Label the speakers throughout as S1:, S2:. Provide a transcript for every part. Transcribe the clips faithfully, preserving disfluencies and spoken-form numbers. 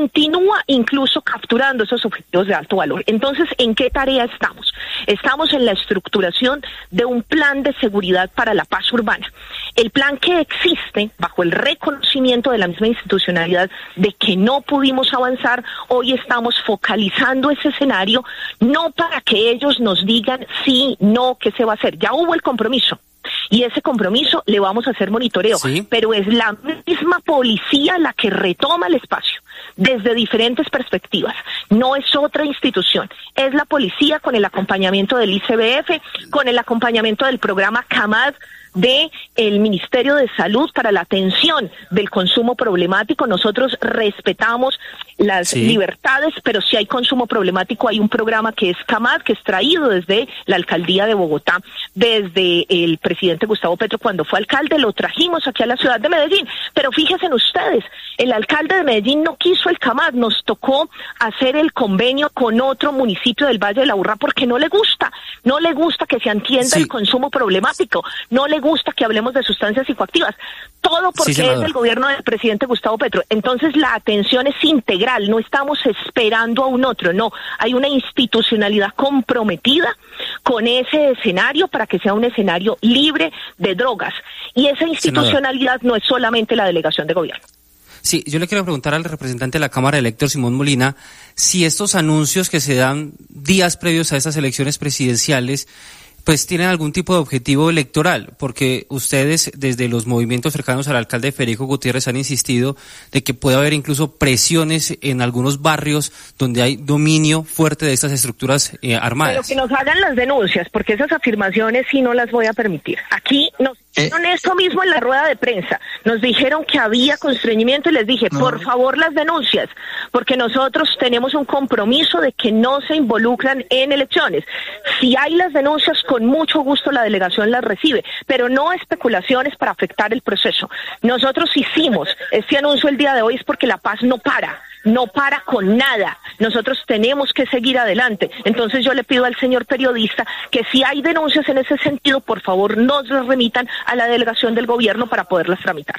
S1: continúa incluso capturando esos objetivos de alto valor. Entonces, ¿en qué tarea estamos? Estamos en la estructuración de un plan de seguridad para la paz urbana. El plan que existe, bajo el reconocimiento de la misma institucionalidad de que no pudimos avanzar, hoy estamos focalizando ese escenario, no para que ellos nos digan sí, no, qué se va a hacer. Ya hubo el compromiso. Y ese compromiso le vamos a hacer monitoreo, ¿sí? Pero es la misma policía la que retoma el espacio desde diferentes perspectivas. No es otra institución, es la policía con el acompañamiento del I C B F, con el acompañamiento del programa CAMAD de el Ministerio de Salud para la atención del consumo problemático. Nosotros respetamos las sí. libertades, pero si hay consumo problemático hay un programa que es CAMAD, que es traído desde la Alcaldía de Bogotá, desde el presidente Gustavo Petro cuando fue alcalde, lo trajimos aquí a la ciudad de Medellín, pero fíjense ustedes, el alcalde de Medellín no quiso el CAMAD, nos tocó hacer el convenio con otro municipio del Valle de la Aburrá porque no le gusta, no le gusta que se entienda sí. el consumo problemático, no le gusta que hablemos de sustancias psicoactivas, todo porque sí, es el gobierno del presidente Gustavo Petro. Entonces la atención es integral, no estamos esperando a un otro, no, hay una institucionalidad comprometida con ese escenario para que sea un escenario libre de drogas, y esa institucionalidad Senador. No es solamente la delegación de gobierno.
S2: Sí, yo le quiero preguntar al representante de la Cámara, el Héctor Simón Molina, si estos anuncios que se dan días previos a esas elecciones presidenciales pues tienen algún tipo de objetivo electoral, porque ustedes desde los movimientos cercanos al alcalde Federico Gutiérrez han insistido de que puede haber incluso presiones en algunos barrios donde hay dominio fuerte de estas estructuras eh, armadas.
S1: Pero que nos hagan las denuncias, porque esas afirmaciones sí no las voy a permitir. Aquí nos dijeron eh. esto mismo en la rueda de prensa, nos dijeron que había constreñimiento y les dije, no. por favor las denuncias, porque nosotros tenemos un compromiso de que no se involucran en elecciones. Si hay las denuncias, con mucho gusto la delegación las recibe, pero no especulaciones para afectar el proceso. Nosotros hicimos este anuncio el día de hoy es porque la paz no para, no para con nada. Nosotros tenemos que seguir adelante. Entonces yo le pido al señor periodista que si hay denuncias en ese sentido, por favor nos las remitan a la delegación del gobierno para poderlas tramitar.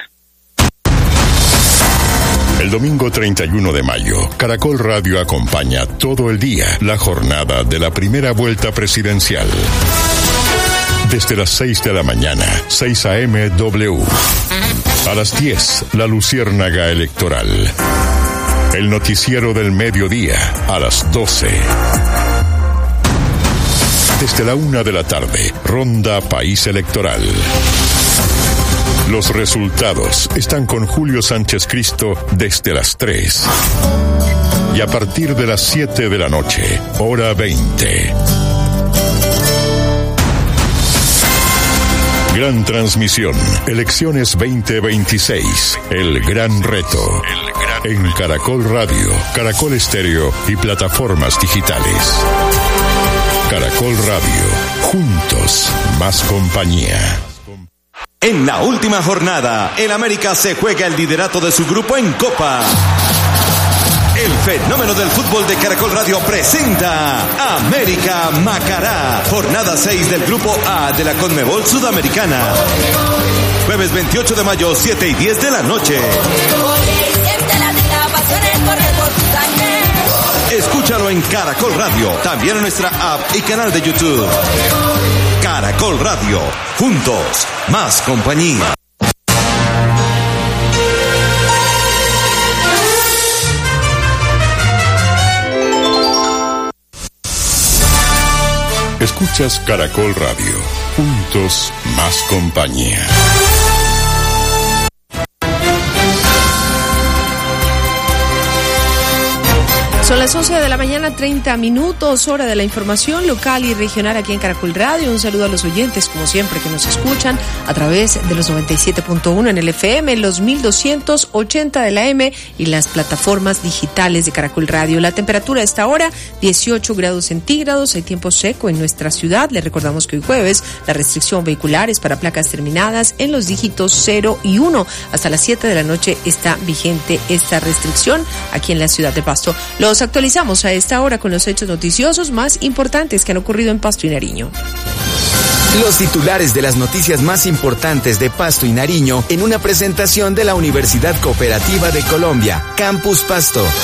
S3: El domingo treinta y uno de mayo, Caracol Radio acompaña todo el día la jornada de la primera vuelta presidencial. Desde las seis de la mañana, seis a eme doble u. A las diez, la Luciérnaga Electoral. El noticiero del mediodía, a las doce. Desde la una de la tarde, Ronda País Electoral. Los resultados están con Julio Sánchez Cristo desde las tres. Y a partir de las siete de la noche, hora veinte. Gran transmisión, elecciones veinte veintiséis, el gran reto. En Caracol Radio, Caracol Estéreo y plataformas digitales. Caracol Radio, juntos, más compañía.
S4: En la última jornada, el América se juega el liderato de su grupo en Copa. El fenómeno del fútbol de Caracol Radio presenta América Macará, jornada seis del grupo A de la Conmebol Sudamericana. Jueves veintiocho de mayo, siete y diez de la noche. Escúchalo en Caracol Radio, también en nuestra app y canal de YouTube. Caracol Radio, juntos, más compañía.
S3: Escuchas Caracol Radio, juntos, más compañía.
S5: Son las once de la mañana, treinta minutos, hora de la información local y regional aquí en Caracol Radio. Un saludo a los oyentes, como siempre, que nos escuchan a través de los noventa y siete punto uno en el F M, los mil doscientos ochenta de la M y las plataformas digitales de Caracol Radio. La temperatura a esta hora, dieciocho grados centígrados, hay tiempo seco en nuestra ciudad. Le recordamos que hoy jueves la restricción vehicular es para placas terminadas en los dígitos cero y uno. Hasta las siete de la noche está vigente esta restricción aquí en la ciudad de Pasto. Los actualizamos a esta hora con los hechos noticiosos más importantes que han ocurrido en Pasto y Nariño.
S6: Los titulares de las noticias más importantes de Pasto y Nariño en una presentación de la Universidad Cooperativa de Colombia, Campus Pasto.